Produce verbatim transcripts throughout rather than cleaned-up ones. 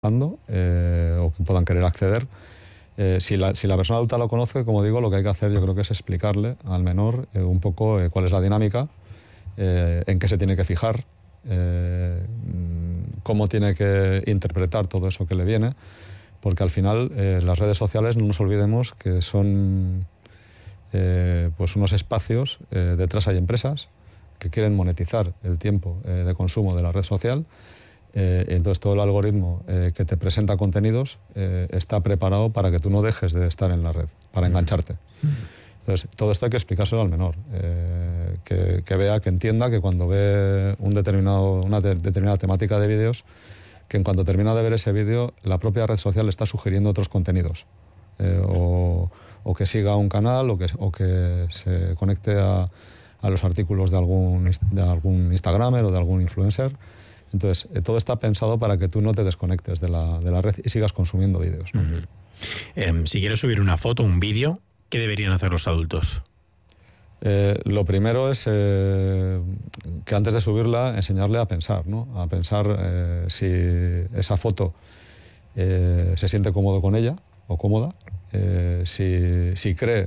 eh, o que puedan querer acceder. Eh, si, la, si la persona adulta lo conoce, como digo, lo que hay que hacer yo creo que es explicarle al menor eh, un poco eh, cuál es la dinámica, eh, en qué se tiene que fijar, eh, cómo tiene que interpretar todo eso que le viene, porque al final eh, las redes sociales, no nos olvidemos que son eh, pues unos espacios, eh, detrás hay empresas que quieren monetizar el tiempo eh, de consumo de la red social. Eh, entonces todo el algoritmo eh, que te presenta contenidos eh, está preparado para que tú no dejes de estar en la red, para engancharte. Entonces todo esto hay que explicárselo al menor, eh, que, que vea, que entienda que cuando ve un determinado, una de, determinada temática de vídeos, que en cuanto termina de ver ese vídeo, la propia red social le está sugiriendo otros contenidos, eh, o, o que siga un canal o que, o que se conecte a, a los artículos de algún, de algún Instagramer o de algún influencer. Entonces, eh, todo está pensado para que tú no te desconectes de la, de la red y sigas consumiendo vídeos, ¿no? Uh-huh. eh, si quieres subir una foto, un vídeo, ¿qué deberían hacer los adultos? Eh, lo primero es eh, que antes de subirla, enseñarle a pensar, ¿no? A pensar eh, si esa foto eh, se siente cómodo con ella o cómoda, eh, si, si cree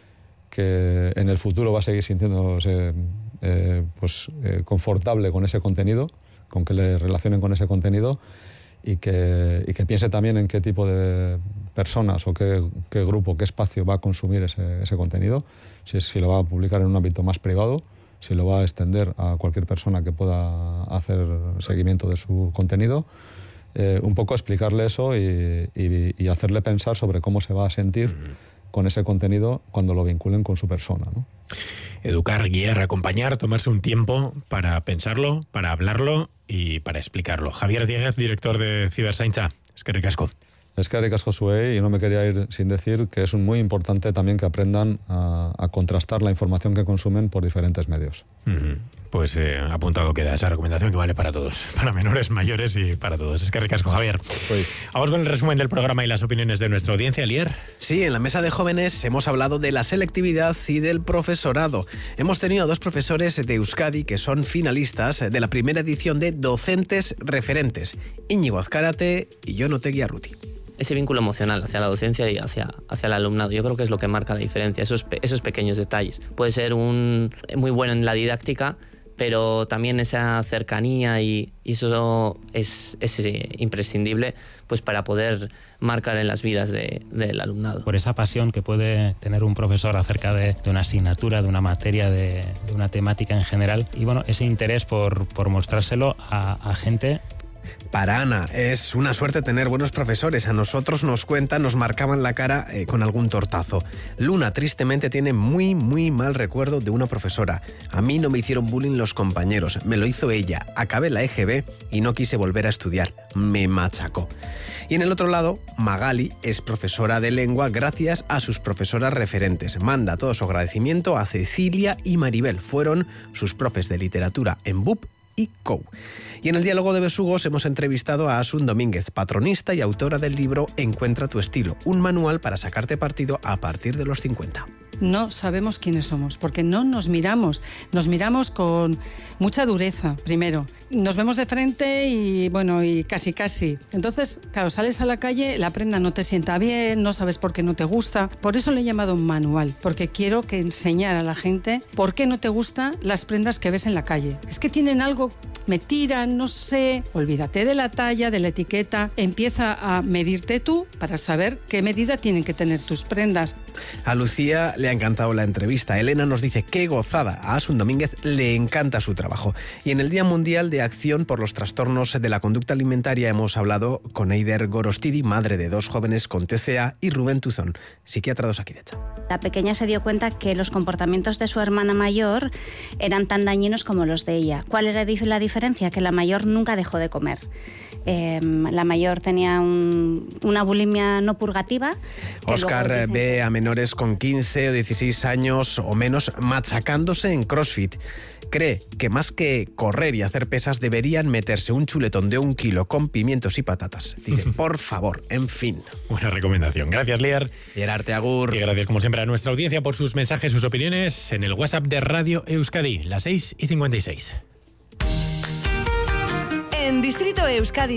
que en el futuro va a seguir sintiéndose eh, pues, eh, confortable con ese contenido, con que le relacionen con ese contenido, y que, y que piense también en qué tipo de personas o qué, qué grupo, qué espacio va a consumir ese, ese contenido, si, si lo va a publicar en un ámbito más privado, si lo va a extender a cualquier persona que pueda hacer seguimiento de su contenido. Eh, un poco explicarle eso y, y, y hacerle pensar sobre cómo se va a sentir uh-huh. con ese contenido cuando lo vinculen con su persona, ¿no? Educar, guiar, acompañar, tomarse un tiempo para pensarlo, para hablarlo y para explicarlo. Javier Dieguez, director de Ciberzaintza. Eskerrik asko. Eskerrik asko zuei, y no me quería ir sin decir que es muy importante también que aprendan a, a contrastar la información que consumen por diferentes medios. Uh-huh. Pues eh, apuntado queda esa recomendación que vale para todos, para menores, mayores y para todos. Eskerrik asko, Javier. Sí. Vamos con el resumen del programa y las opiniones de nuestra audiencia, Lier. Sí, en la mesa de jóvenes hemos hablado de la selectividad y del profesorado. Hemos tenido a dos profesores de Euskadi que son finalistas de la primera edición de Docentes Referentes, Íñigo Azcárate y Jon Otegi Arruti. Ese vínculo emocional hacia la docencia y hacia, hacia el alumnado, yo creo que es lo que marca la diferencia, esos, esos pequeños detalles. Puede ser un, muy bueno en la didáctica, pero también esa cercanía y, y eso es, es imprescindible pues para poder marcar en las vidas de, del alumnado. Por esa pasión que puede tener un profesor acerca de, de una asignatura, de una materia, de, de una temática en general, y bueno, ese interés por, por mostrárselo a, a gente. Para Ana, es una suerte tener buenos profesores. A nosotros nos cuentan, nos marcaban la cara eh, con algún tortazo. Luna, tristemente, tiene muy, muy mal recuerdo de una profesora. A mí no me hicieron bullying los compañeros, me lo hizo ella. Acabé la E G B y no quise volver a estudiar. Me machacó. Y en el otro lado, Magali es profesora de lengua gracias a sus profesoras referentes. Manda todo su agradecimiento a Cecilia y Maribel. Fueron sus profes de literatura en B U P y C O U. Y en el diálogo de Besugos hemos entrevistado a Asun Domínguez, patronista y autora del libro Encuentra tu estilo, un manual para sacarte partido a partir de los cincuenta. No sabemos quiénes somos, porque no nos miramos, nos miramos con mucha dureza, primero. Nos vemos de frente y, bueno, y casi casi. Entonces, claro, sales a la calle, la prenda no te sienta bien, no sabes por qué no te gusta. Por eso le he llamado un manual, porque quiero que enseñar a la gente por qué no te gustan las prendas que ves en la calle. Es que tienen algo, me tiran, no sé. Olvídate de la talla, de la etiqueta. Empieza a medirte tú para saber qué medida tienen que tener tus prendas. A Lucía le ha encantado la entrevista. Elena nos dice qué gozada. A Asun Domínguez le encanta su trabajo. Y en el Día Mundial de Acción por los Trastornos de la Conducta Alimentaria hemos hablado con Eider Gorostidi, madre de dos jóvenes con T C A, y Rubén Tuzón, psiquiatra de Osakidetza. La pequeña se dio cuenta que los comportamientos de su hermana mayor eran tan dañinos como los de ella. ¿Cuál era la diferencia? Que la mayor nunca dejó de comer. Eh, la mayor tenía un, una bulimia no purgativa. Óscar ve a menores con quince o dieciséis años o menos machacándose en CrossFit. Cree que más que correr y hacer pesas deberían meterse un chuletón de un kilo con pimientos y patatas. Dice, por favor, en fin. Buena recomendación. Gracias, Lier. Gerarte agur. Y gracias, como siempre, a nuestra audiencia por sus mensajes, sus opiniones en el WhatsApp de Radio Euskadi, las seis y cincuenta y seis. En Distrito Euskadi,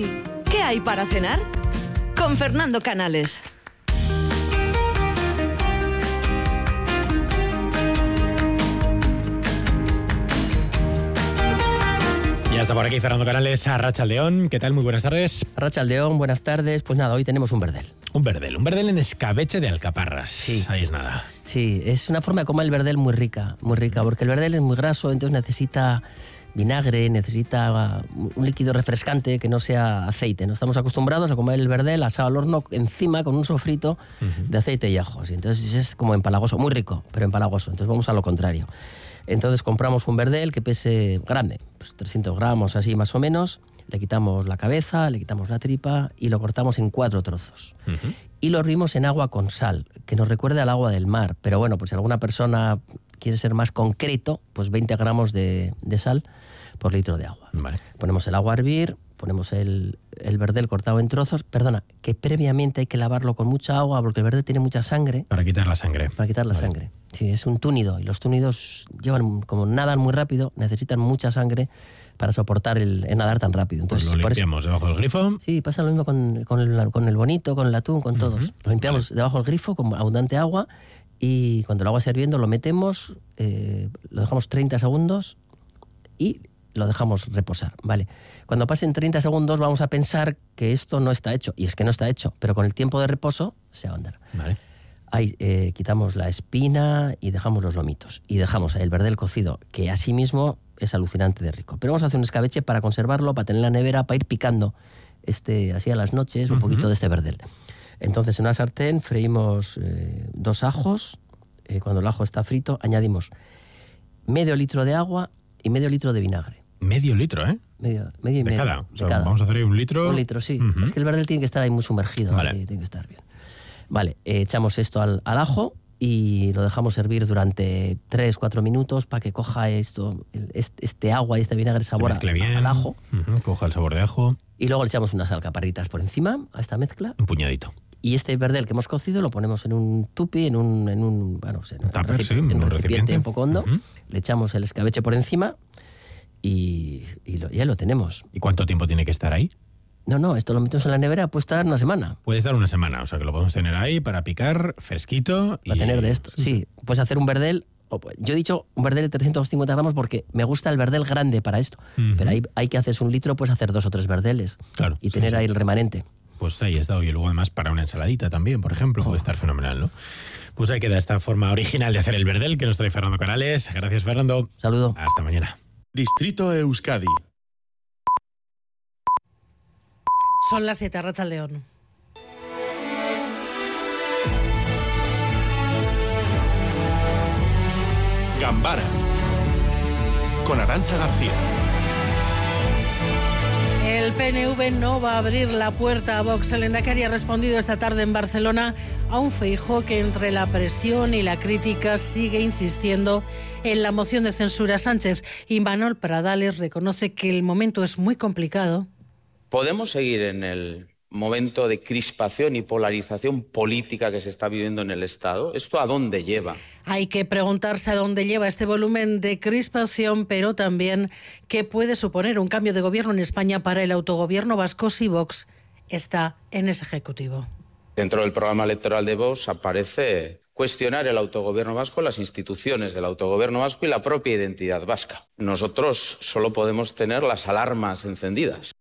¿Qué hay para cenar? Con Fernando Canales. Ya está por aquí Fernando Canales, Arratsaldeón. ¿Qué tal? Muy buenas tardes. Arratsaldeón, buenas tardes. Pues nada, hoy tenemos un verdel. Un verdel, un verdel en escabeche de alcaparras. Sí. Ahí es nada. Sí, es una forma de comer el verdel muy rica, muy rica, porque el verdel es muy graso, entonces necesita vinagre, necesita un líquido refrescante que no sea aceite. No estamos acostumbrados a comer el verdel asado al horno encima con un sofrito uh-huh. de aceite y ajos. Entonces es como empalagoso, muy rico, pero empalagoso. Entonces vamos a lo contrario. Entonces compramos un verdel que pese grande, pues trescientos gramos así más o menos, le quitamos la cabeza, le quitamos la tripa y lo cortamos en cuatro trozos. Uh-huh. Y lo hervimos en agua con sal, que nos recuerde al agua del mar. Pero bueno, pues si alguna persona quiere ser más concreto, pues veinte gramos de, de sal por litro de agua. Vale. Ponemos el agua a hervir, ponemos el, el verdel cortado en trozos. Perdona, que previamente hay que lavarlo con mucha agua porque el verdel tiene mucha sangre. Para quitar la sangre. Para quitar la vale. sangre. Sí, es un túnido y los túnidos llevan, como nadan muy rápido, necesitan mucha sangre para soportar el, el nadar tan rápido. Entonces, pues lo limpiamos eso, debajo del grifo. Sí, pasa lo mismo con, con, el, con el bonito, con el atún, con uh-huh. todos. Lo limpiamos vale. debajo del grifo con abundante agua y cuando el agua está hirviendo lo metemos, eh, lo dejamos treinta segundos y lo dejamos reposar. Vale. Cuando pasen treinta segundos vamos a pensar que esto no está hecho. Y es que no está hecho, pero con el tiempo de reposo se va a andar. Vale. Ahí eh, quitamos la espina y dejamos los lomitos. Y dejamos el verdel cocido, que asimismo es alucinante de rico. Pero vamos a hacer un escabeche para conservarlo, para tener en la nevera, para ir picando este, así a las noches un uh-huh. poquito de este verdel. Entonces en una sartén freímos eh, dos ajos. Eh, cuando el ajo está frito añadimos medio litro de agua y medio litro de vinagre. Medio litro, ¿eh? Medio, medio y de medio. Cada. O sea, de cada. Vamos a hacer ahí un litro. Un litro, sí. Uh-huh. Es que el verdel tiene que estar ahí muy sumergido. Vale. Ahí, tiene que estar bien. Vale, eh, echamos esto al, al ajo y lo dejamos hervir durante tres cuatro minutos para que coja esto, el, este, este agua y este vinagre sabor Se bien. al ajo. Uh-huh. Coja el sabor de ajo. Y luego le echamos unas alcaparritas por encima a esta mezcla. Un puñadito. Y este verdel que hemos cocido lo ponemos en un tupi, en un, en un, bueno, en un, Tupper, recipiente, sí, en un un recipiente, recipiente un poco hondo. Uh-huh. Le echamos el escabeche por encima y, y lo, ya lo tenemos. ¿Y cuánto tiempo tiene que estar ahí? No, no, esto lo metemos en la nevera, puede estar una semana. Puede estar una semana, o sea que lo podemos tener ahí para picar, fresquito. Para y... tener de esto, sí. Puedes hacer un verdel, yo he dicho un verdel de trescientos cincuenta gramos porque me gusta el verdel grande para esto. Uh-huh. Pero hay, hay que haces un litro, puedes hacer dos o tres verdeles. Claro. Y tener sí, ahí sí. el remanente. Pues ahí está, y luego además para una ensaladita también, por ejemplo, oh. puede estar fenomenal, ¿no? Pues ahí queda esta forma original de hacer el verdel que nos trae Fernando Canales. Gracias, Fernando. Saludo. Hasta mañana. Distrito Euskadi. Son las siete, Arratsaldeón. Gambara con Arantxa García. El P N V no va a abrir la puerta a Vox. El Lehendakari ha respondido esta tarde en Barcelona a un Feijóo que entre la presión y la crítica sigue insistiendo en la moción de censura a Sánchez. Y Manuel Pradales reconoce que el momento es muy complicado. ¿Podemos seguir en el momento de crispación y polarización política que se está viviendo en el Estado? ¿Esto a dónde lleva? Hay que preguntarse a dónde lleva este volumen de crispación, pero también qué puede suponer un cambio de gobierno en España para el autogobierno vasco si Vox está en ese ejecutivo. Dentro del programa electoral de Vox aparece cuestionar el autogobierno vasco, las instituciones del autogobierno vasco y la propia identidad vasca. Nosotros solo podemos tener las alarmas encendidas.